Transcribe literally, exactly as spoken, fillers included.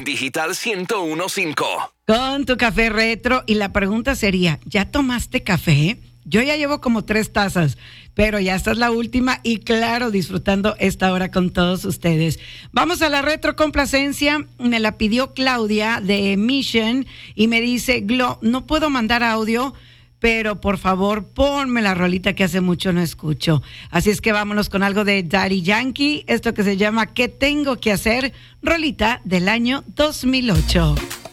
Digital ciento uno punto cinco. Con tu café retro. Y la pregunta sería, ¿ya tomaste café? Yo ya llevo como tres tazas, pero ya esta es la última y claro, disfrutando esta hora con todos ustedes. Vamos a la retrocomplacencia. Me la pidió Claudia de Mission y me dice, Glo, no puedo mandar audio, pero por favor ponme la rolita que hace mucho no escucho. Así es que vámonos con algo de Daddy Yankee, esto que se llama ¿Qué tengo que hacer? Rolita del año dos mil ocho.